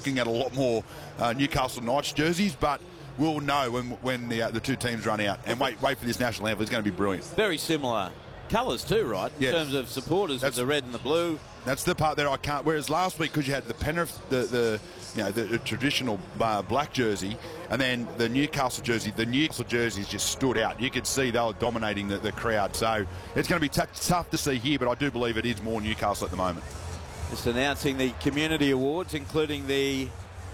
looking at a lot more Newcastle Knights jerseys, but we'll know when the two teams run out. And wait for this national anthem. It's going to be brilliant. Very similar colours too, right? In terms of supporters, that's the red and the blue. That's the part that I can't. Whereas last week, because you had the Penrith, the traditional black jersey, and then the Newcastle jersey, the Newcastle jerseys just stood out. You could see they were dominating the crowd. So it's going to be tough to see here, but I do believe it is more Newcastle at the moment. Just announcing the community awards, including the.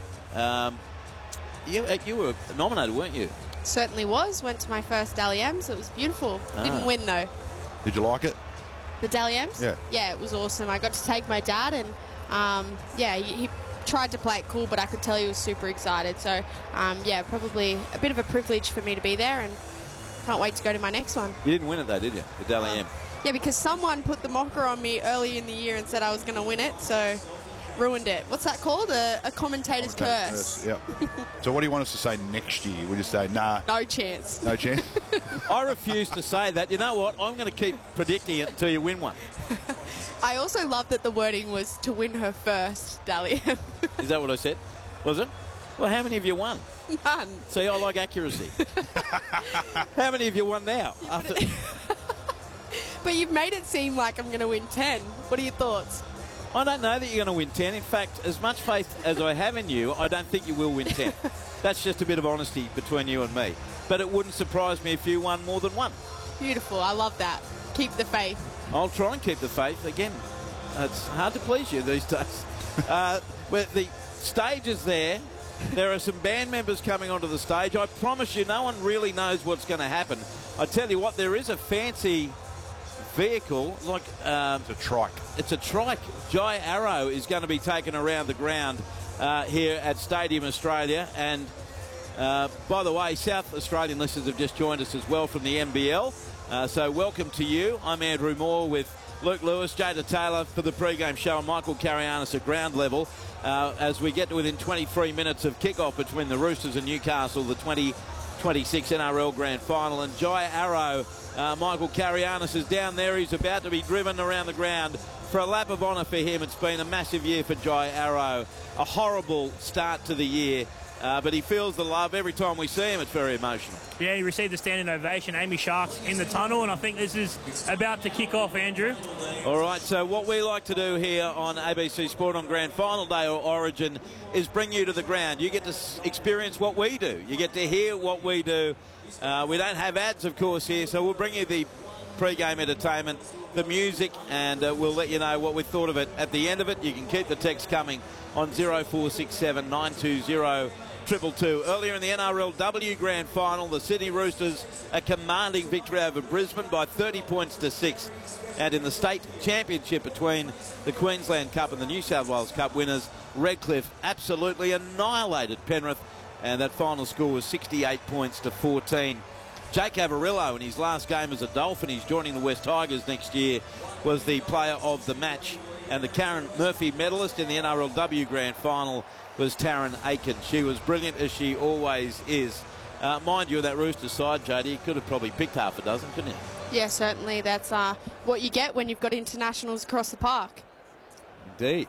You were nominated, weren't you? Certainly was. Went to my first Dally M's. It was beautiful. Didn't win though. Did you like it? The Dally M's? Yeah. Yeah, it was awesome. I got to take my dad, and he tried to play it cool, but I could tell he was super excited. So, probably a bit of a privilege for me to be there, and can't wait to go to my next one. You didn't win it though, did you? The Dally M? Yeah, because someone put the mocker on me early in the year and said I was going to win it, so ruined it. What's that called? A commentator's curse. Yeah. So what do you want us to say next year? We just say, nah. No chance. No chance? I refuse to say that. You know what? I'm going to keep predicting it until you win one. I also love that the wording was to win her first Dally M. Is that what I said? Was it? Well, how many have you won? None. See, I like accuracy. How many have you won now? But you've made it seem like I'm going to win 10. What are your thoughts? I don't know that you're going to win 10. In fact, as much faith as I have in you, I don't think you will win 10. That's just a bit of honesty between you and me. But it wouldn't surprise me if you won more than one. Beautiful. I love that. Keep the faith. I'll try and keep the faith. Again, it's hard to please you these days. But the stage is there. There are some band members coming onto the stage. I promise you, no one really knows what's going to happen. I tell you what, there is a fancy vehicle, like it's a trike. It's a trike. Jai Arrow is going to be taken around the ground here at Stadium Australia. And by the way, South Australian listeners have just joined us as well from the NBL. So welcome to you. I'm Andrew Moore with Luke Lewis, Jada Taylor for the pre-game show, and Michael Carianis at ground level as we get to within 23 minutes of kickoff between the Roosters and Newcastle, the 2026 NRL Grand Final. And Jai Arrow, Michael Carianis is down there. He's about to be driven around the ground for a lap of honour for him. It's been a massive year for Jai Arrow. A horrible start to the year. But he feels the love every time we see him. It's very emotional. Yeah, he received a standing ovation. Amy Shark's in the tunnel, and I think this is about to kick off, Andrew. All right, so what we like to do here on ABC Sport on Grand Final Day or Origin is bring you to the ground. You get to experience what we do. You get to hear what we do. We don't have ads, of course, here, so we'll bring you the pre-game entertainment, the music, and we'll let you know what we thought of it. At the end of it, you can keep the text coming on 0467 920 222. Earlier in the NRLW Grand Final, the Sydney Roosters a commanding victory over Brisbane by 30 points to 6. And in the state championship between the Queensland Cup and the New South Wales Cup winners, Redcliffe absolutely annihilated Penrith, and that final score was 68 points to 14. Jake Averillo, in his last game as a Dolphin, he's joining the West Tigers next year, was the player of the match. And the Karen Murphy medalist in the NRLW Grand Final was Taryn Aiken. She was brilliant, as she always is. Mind you, that Rooster side, Jody, you could have probably picked half a dozen, couldn't you? Yeah, certainly. That's what you get when you've got internationals across the park. Indeed.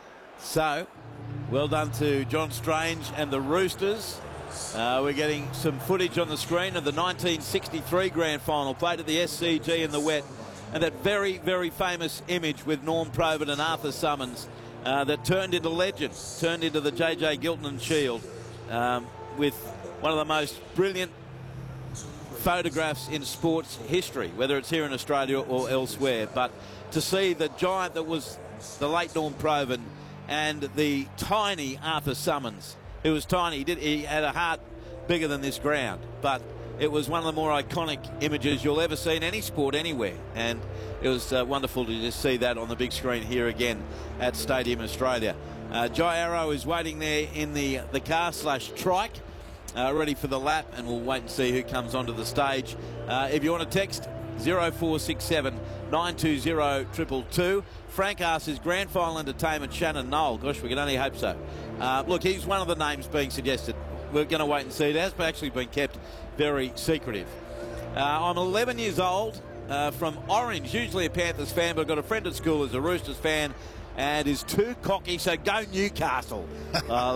So, well done to John Strange and the Roosters. We're getting some footage on the screen of the 1963 Grand Final played at the SCG in the wet. And that very, very famous image with Norm Probert and Arthur Summons that turned into legend, turned into the J.J. Giltinan Shield with one of the most brilliant photographs in sports history, whether it's here in Australia or elsewhere. But to see the giant that was the late Norm Probert and the tiny Arthur Summons, who was tiny, he had a heart bigger than this ground, but it was one of the more iconic images you'll ever see in any sport anywhere. And it was wonderful to just see that on the big screen here again at Stadium Australia. Jai Arrow is waiting there in the car/trike, ready for the lap, and we'll wait and see who comes onto the stage. If you want to text, 0467 920 222. Frank asks, is Grand Final entertainment Shannon Noel? Gosh, we can only hope so. Look, he's one of the names being suggested. We're going to wait and see. It has actually been kept very secretive. I'm 11 years old, from Orange, usually a Panthers fan, but I've got a friend at school who's a Roosters fan and is too cocky, so go Newcastle.